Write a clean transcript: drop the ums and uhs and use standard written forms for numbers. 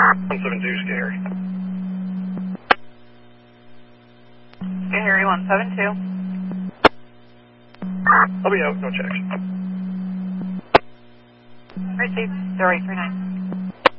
172, Scary. Harry 172. I'll be out, no checks. Received 0839.